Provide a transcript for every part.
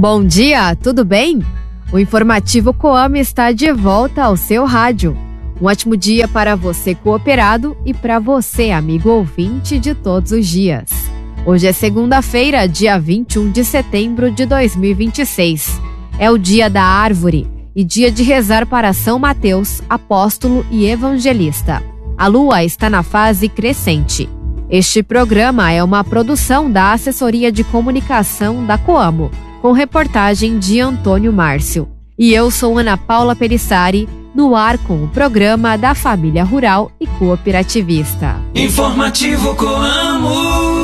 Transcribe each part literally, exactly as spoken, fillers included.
Bom dia, tudo bem? O Informativo Coamo está de volta ao seu rádio. Um ótimo dia para você cooperado e para você, amigo ouvinte de todos os dias. Hoje é segunda-feira, dia vinte e um de setembro de dois mil e vinte e seis. É o dia da árvore e dia de rezar para São Mateus, apóstolo e evangelista. A lua está na fase crescente. Este programa é uma produção da Assessoria de Comunicação da Coamo, com reportagem de Antônio Márcio. E eu sou Ana Paula Perissari, no ar com o programa da Família Rural e Cooperativista. Informativo Coamo.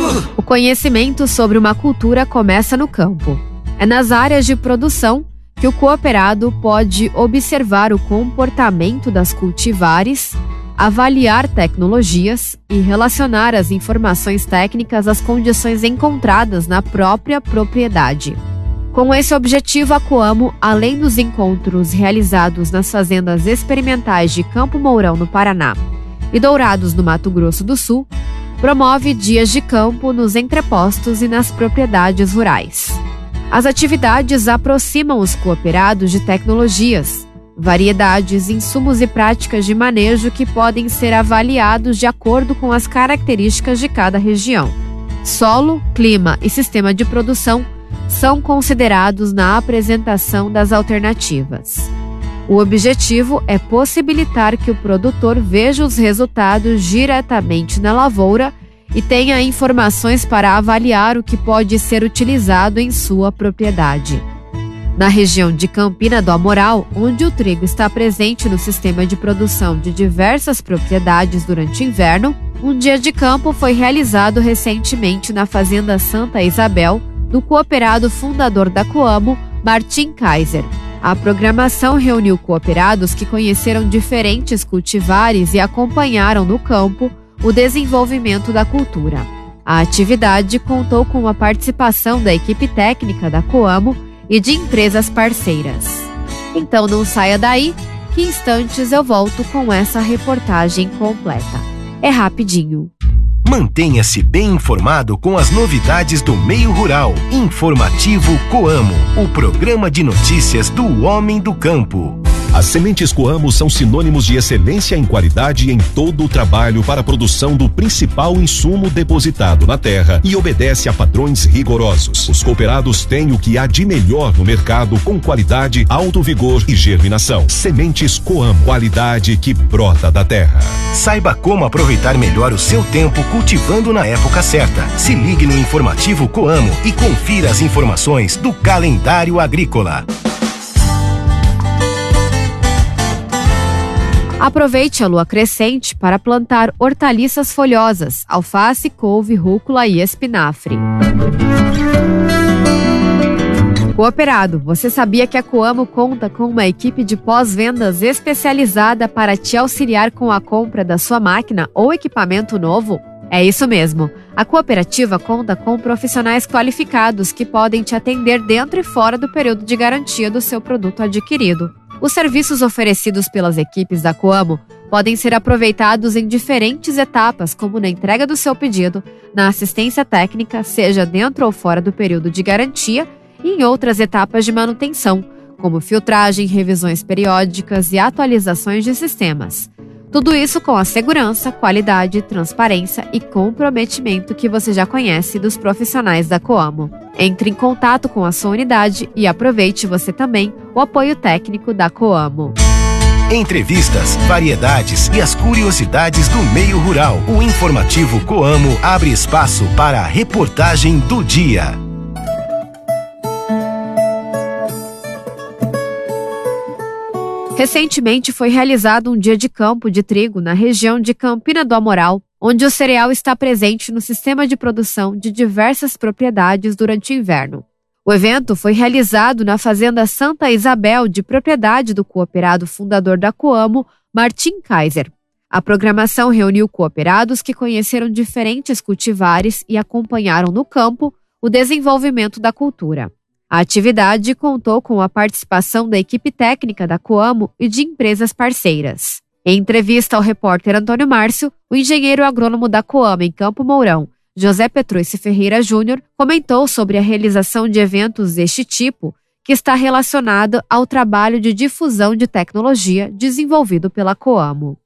O conhecimento sobre uma cultura começa no campo. É nas áreas de produção que o cooperado pode observar o comportamento das cultivares, avaliar tecnologias e relacionar as informações técnicas às condições encontradas na própria propriedade. Com esse objetivo, a Coamo, além dos encontros realizados nas fazendas experimentais de Campo Mourão, no Paraná, e Dourados, no Mato Grosso do Sul, promove dias de campo nos entrepostos e nas propriedades rurais. As atividades aproximam os cooperados de tecnologias, variedades, insumos e práticas de manejo que podem ser avaliados de acordo com as características de cada região. Solo, clima e sistema de produção são considerados na apresentação das alternativas. O objetivo é possibilitar que o produtor veja os resultados diretamente na lavoura e tenha informações para avaliar o que pode ser utilizado em sua propriedade. Na região de Campina do Amoral, onde o trigo está presente no sistema de produção de diversas propriedades durante o inverno, um dia de campo foi realizado recentemente na Fazenda Santa Isabel, do cooperado fundador da Coamo, Martin Kaiser. A programação reuniu cooperados que conheceram diferentes cultivares e acompanharam no campo o desenvolvimento da cultura. A atividade contou com a participação da equipe técnica da Coamo e de empresas parceiras. Então não saia daí, que em instantes eu volto com essa reportagem completa. É rapidinho. Mantenha-se bem informado com as novidades do meio rural. Informativo Coamo, o programa de notícias do homem do campo. As sementes Coamo são sinônimos de excelência em qualidade em todo o trabalho para a produção do principal insumo depositado na terra e obedece a padrões rigorosos. Os cooperados têm o que há de melhor no mercado com qualidade, alto vigor e germinação. Sementes Coamo, qualidade que brota da terra. Saiba como aproveitar melhor o seu tempo cultivando na época certa. Se ligue no Informativo Coamo e confira as informações do calendário agrícola. Aproveite a lua crescente para plantar hortaliças folhosas, alface, couve, rúcula e espinafre. Cooperado, você sabia que a Coamo conta com uma equipe de pós-vendas especializada para te auxiliar com a compra da sua máquina ou equipamento novo? É isso mesmo. A cooperativa conta com profissionais qualificados que podem te atender dentro e fora do período de garantia do seu produto adquirido. Os serviços oferecidos pelas equipes da Coamo podem ser aproveitados em diferentes etapas, como na entrega do seu pedido, na assistência técnica, seja dentro ou fora do período de garantia, e em outras etapas de manutenção, como filtragem, revisões periódicas e atualizações de sistemas. Tudo isso com a segurança, qualidade, transparência e comprometimento que você já conhece dos profissionais da Coamo. Entre em contato com a sua unidade e aproveite você também o apoio técnico da Coamo. Entrevistas, variedades e as curiosidades do meio rural. O Informativo Coamo abre espaço para a reportagem do dia. Recentemente foi realizado um dia de campo de trigo na região de Campina do Amoral, onde o cereal está presente no sistema de produção de diversas propriedades durante o inverno. O evento foi realizado na Fazenda Santa Isabel, de propriedade do cooperado fundador da Coamo, Martin Kaiser. A programação reuniu cooperados que conheceram diferentes cultivares e acompanharam no campo o desenvolvimento da cultura. A atividade contou com a participação da equipe técnica da Coamo e de empresas parceiras. Em entrevista ao repórter Antônio Márcio, o engenheiro agrônomo da Coamo em Campo Mourão, José Petrucci Ferreira Júnior comentou sobre a realização de eventos deste tipo, que está relacionado ao trabalho de difusão de tecnologia desenvolvido pela Coamo.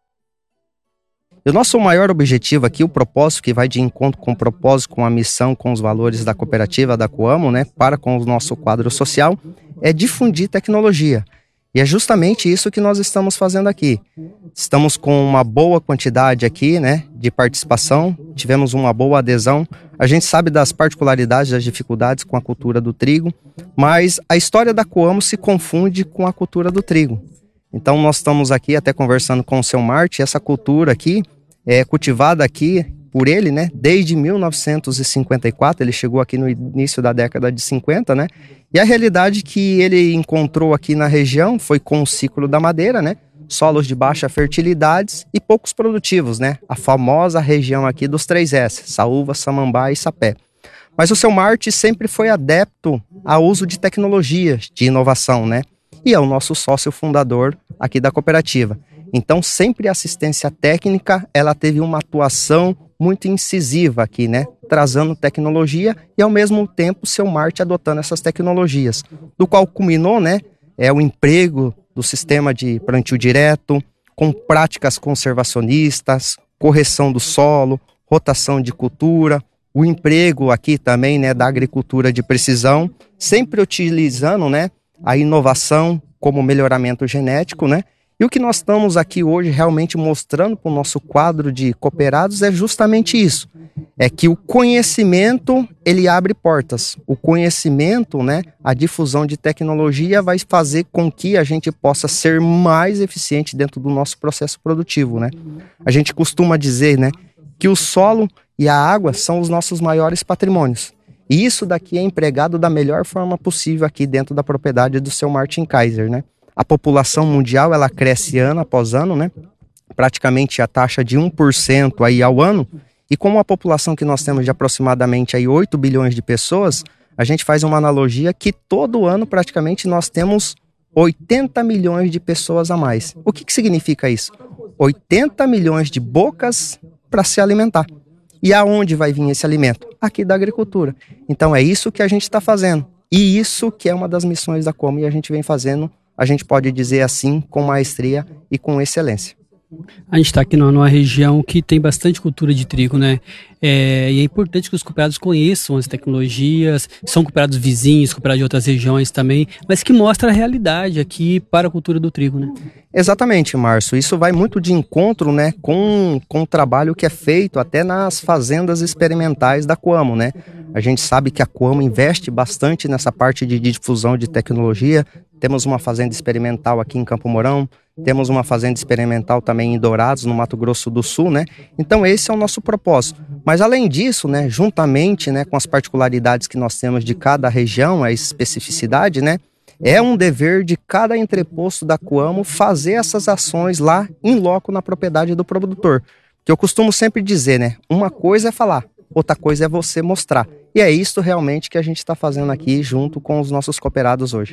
O nosso maior objetivo aqui, o propósito que vai de encontro com o propósito, com a missão, com os valores da cooperativa da Coamo, né, para com o nosso quadro social, é difundir tecnologia. E é justamente isso que nós estamos fazendo aqui. Estamos com uma boa quantidade aqui, né, de participação, tivemos uma boa adesão. A gente sabe das particularidades, das dificuldades com a cultura do trigo, mas a história da Coamo se confunde com a cultura do trigo. Então nós estamos aqui até conversando com o seu Marte, essa cultura aqui é cultivada aqui por ele, né, desde mil novecentos e cinquenta e quatro, ele chegou aqui no início da década de cinquenta, né, e a realidade que ele encontrou aqui na região foi com o ciclo da madeira, né, solos de baixa fertilidade e poucos produtivos, né, a famosa região aqui dos três S, Saúva, Samambá e Sapé. Mas o seu Marte sempre foi adepto ao uso de tecnologias, de inovação, né, e é o nosso sócio fundador aqui da cooperativa. Então, sempre a assistência técnica, ela teve uma atuação muito incisiva aqui, né? Trazendo tecnologia e, ao mesmo tempo, o seu Marte adotando essas tecnologias. Do qual culminou, né? É o emprego do sistema de plantio direto, com práticas conservacionistas, correção do solo, rotação de cultura, o emprego aqui também, né? Da agricultura de precisão, sempre utilizando, né? A inovação como melhoramento genético, né? E o que nós estamos aqui hoje realmente mostrando para o nosso quadro de cooperados é justamente isso. É que o conhecimento, ele abre portas. O conhecimento, né, a difusão de tecnologia vai fazer com que a gente possa ser mais eficiente dentro do nosso processo produtivo, né? A gente costuma dizer, né, que o solo e a água são os nossos maiores patrimônios. E isso daqui é empregado da melhor forma possível aqui dentro da propriedade do seu Martin Kaiser, né? A população mundial, ela cresce ano após ano, né? Praticamente a taxa de um por cento aí ao ano. E como a população que nós temos de aproximadamente aí oito bilhões de pessoas, a gente faz uma analogia que todo ano praticamente nós temos oitenta milhões de pessoas a mais. O que que significa isso? oitenta milhões de bocas para se alimentar. E aonde vai vir esse alimento? Aqui da agricultura. Então é isso que a gente está fazendo. E isso que é uma das missões da Coamo e a gente vem fazendo, a gente pode dizer assim, com maestria e com excelência. A gente está aqui numa região que tem bastante cultura de trigo, né? É, e é importante que os cooperados conheçam as tecnologias, são cooperados vizinhos, cooperados de outras regiões também, mas que mostra a realidade aqui para a cultura do trigo, né? Exatamente, Márcio. Isso vai muito de encontro, né, com, com o trabalho que é feito até nas fazendas experimentais da Coamo, né? A gente sabe que a Coamo investe bastante nessa parte de difusão de tecnologia. Temos uma fazenda experimental aqui em Campo Mourão, temos uma fazenda experimental também em Dourados, no Mato Grosso do Sul, né? Então esse é o nosso propósito. Mas além disso, né, juntamente, né, com as particularidades que nós temos de cada região, a especificidade, né, é um dever de cada entreposto da Coamo fazer essas ações lá em loco na propriedade do produtor. Que eu costumo sempre dizer, né, uma coisa é falar, outra coisa é você mostrar. E é isso realmente que a gente está fazendo aqui junto com os nossos cooperados hoje.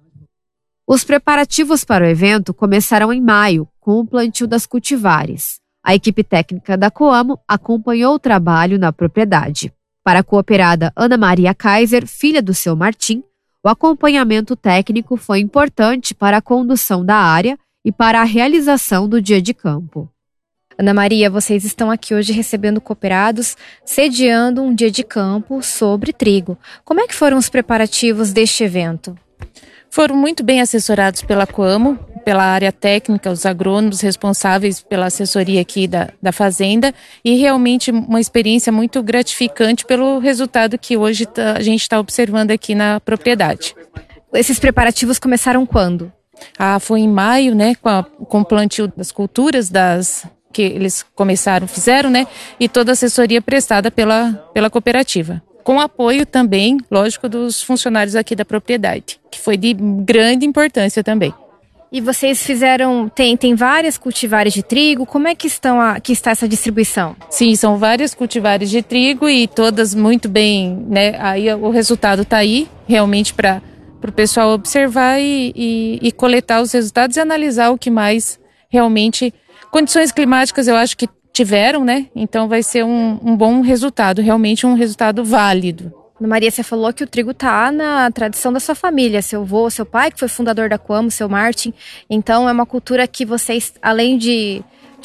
Os preparativos para o evento começaram em maio, com o plantio das cultivares. A equipe técnica da Coamo acompanhou o trabalho na propriedade. Para a cooperada Ana Maria Kaiser, filha do seu Martim, o acompanhamento técnico foi importante para a condução da área e para a realização do dia de campo. Ana Maria, vocês estão aqui hoje recebendo cooperados, sediando um dia de campo sobre trigo. Como é que foram os preparativos deste evento? Foram muito bem assessorados pela Coamo, pela área técnica, os agrônomos responsáveis pela assessoria aqui da, da fazenda, e realmente uma experiência muito gratificante pelo resultado que hoje tá, a gente está observando aqui na propriedade. Esses preparativos começaram quando? Ah, foi em maio, né, com, a, com o plantio das culturas, das que eles começaram, fizeram, né, e toda a assessoria prestada pela, pela cooperativa. Com apoio também, lógico, dos funcionários aqui da propriedade, que foi de grande importância também. E vocês fizeram, tem, tem várias cultivares de trigo, como é que, estão a, que está essa distribuição? Sim, são várias cultivares de trigo e todas muito bem, né, aí o resultado está aí, realmente para o pessoal observar e, e, e coletar os resultados e analisar o que mais realmente... Condições climáticas eu acho que tiveram, né? Então vai ser um, um bom resultado, realmente um resultado válido. Maria, você falou que o trigo está na tradição da sua família, seu avô, seu pai, que foi fundador da Coamo, seu Martin. Então é uma cultura que vocês, além de